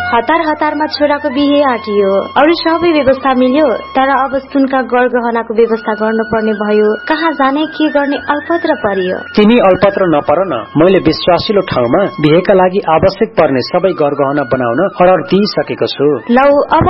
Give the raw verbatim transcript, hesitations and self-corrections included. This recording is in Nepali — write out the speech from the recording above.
हतार हतारमा छोराको बिहे आँटियो, अरू सबै व्यवस्था मिल्यो, तर अब सुनका गरगहनाको व्यवस्था गर्नुपर्ने भयो। कहाँ जाने के गर्ने अल्पत्र परियो। तिमी अल्पत्र नपर न, मैले विश्वासिलो ठाउँमा बिहेका लागि आवश्यक पर्ने सबै गरगहना बनाउन अर्डर दिइसकेको छु। लौ अब